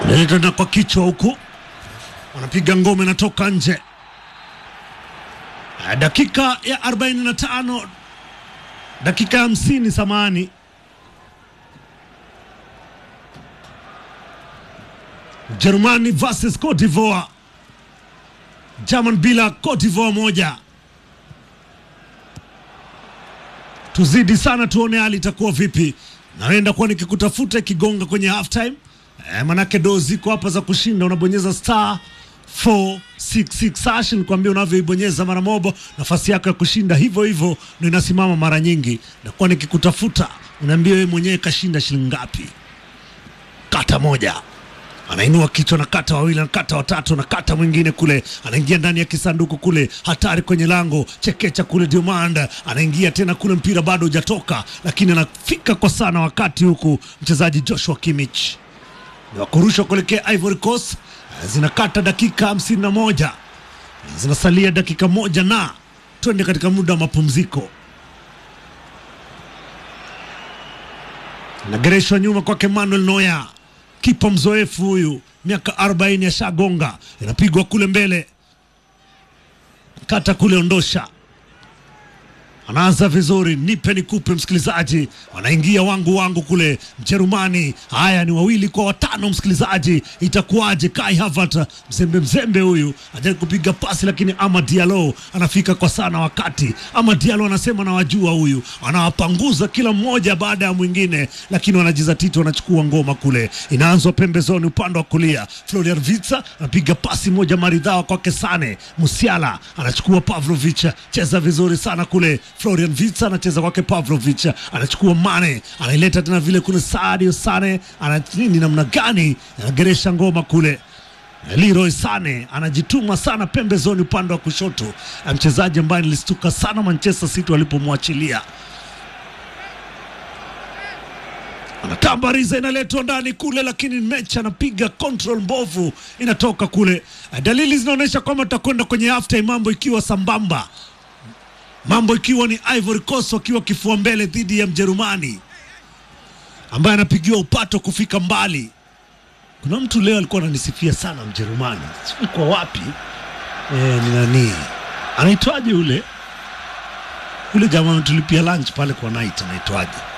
Nenda kwa kichwa huku. Wanapiga ngome na toka nje. Dakika ya 45. Dakika ya 50 samani. Germany versus Cote d'Ivoire. German bila, Cote d'Ivoire moja. Tuzidi sana tuone hali itakuwa vipi. Naenda kwa nikikutafuta kigonga kwenye half time. Manake dozi ziko hapa za kushinda, unabonyeza star 466 hash, nikwambia unavyoibonyeza mara moja nafasi yako ya kushinda hivyo hivyo ndio inasimama mara nyingi. Na kwa nikikutafuta unaambia wewe mwenyewe kashinda shilingi ngapi. Kata moja anainua kichwa na kata wawili na kata watatu na kata mwingine kule, anaingia ndani ya kisanduku kule, hatari kwenye lango, chekecha kule, Diomanda anaingia tena kule, mpira bado hujatoka lakini anafika kwa sana wakati huku mchezaji Joshua Kimmich na kurusha kuelekea Ivory Coast. Zinakata dakika 51, zinasalia dakika moja na twende katika muda wa mapumziko. Nagereshwa nyuma kwa Manuel Neuer, kipa mzoefu huyu, miaka 40 ya shagonga, inapigwa kule mbele, kata kule, ondosha, anaanza vizuri, nipe nikupe msikilizaji, wanaingia wangu kule Mjerumani. Haya ni 2-5 msikilizaji, itakuwaje? Kai Havertz mzembe huyu anajaribu kupiga pasi lakini Amad Diallo anafika kwa sana wakati. Amad Diallo anasema na wajua huyu, anawapanguza kila mmoja baada ya mwingine, lakini wanajizatiti, wanachukua ngoma kule, inaanzwa pembezoni upande wa kulia. Florian Wirtz anapiga pasi moja maridhawa kwake Sane. Musiala anachukua Pavlovic, cheza vizuri sana kule. Florian Wirtz anacheza kwake Pavlovic, anachukua Mane, anaileta tena vile kuna Sadio Sane, anatini namna gani, anageresha ngoma kule. Leroy Sane anajituma sana pembezoni upande wa kushoto, mchezaji ambaye nilistuka sana Manchester City walipomwachilia. Anatambariza, inaletwa ndani kule, lakini mecha anapiga control mbovu, inatoka kule. Dalili zinaonyesha kwamba tutakwenda kwenye half time, mambo ikiwa sambamba, mambo ikiwa ni Ivory Coast wakiwa kifua mbele dhidi ya Mjerumani ambaye anapigiwa upato kufika mbali. Kuna mtu leo alikuwa ananisifia sana Mjerumani, sijui kwa wapi. Ni nani? Anaitwaje ule jamaa tulipia lunch pale kwa night, anaitwaje?